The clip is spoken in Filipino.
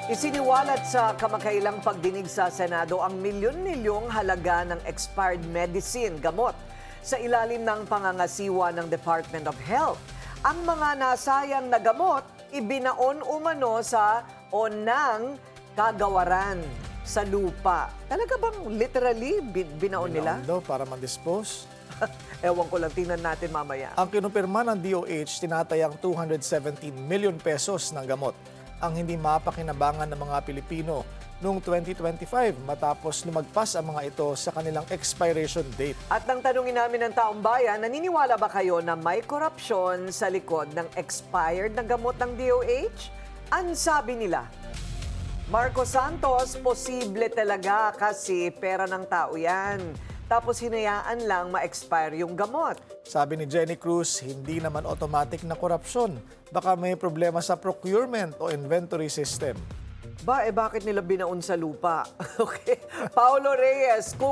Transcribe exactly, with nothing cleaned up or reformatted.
Isiniwalat sa kamakailang pagdinig sa Senado ang milyon-milyong halaga ng expired medicine, gamot, sa ilalim ng pangangasiwa ng Department of Health. Ang mga nasayang na gamot, ibinaon umano sa o ng kagawaran sa lupa. Talaga bang literally bin- binaon nila? Binaon daw para ma-dispose. Ewan ko lang, tingnan natin mamaya. Ang kinumpirma ng D O H, tinatayang two hundred seventeen million pesos ng gamot ang hindi mapakinabangan ng mga Pilipino noong twenty twenty-five matapos lumagpas ang mga ito sa kanilang expiration date. At nang tanungin namin ng taong bayan, naniniwala ba kayo na may korupsyon sa likod ng expired na gamot ng D O H? Ang sabi nila, Marco Santos, posible talaga kasi pera ng tao yan. Tapos hinayaan lang ma-expire yung gamot. Sabi ni Jenny Cruz, hindi naman automatic na korupsyon. Baka may problema sa procurement o inventory system. Ba, eh bakit nila binaon sa lupa? Okay. Paolo Reyes,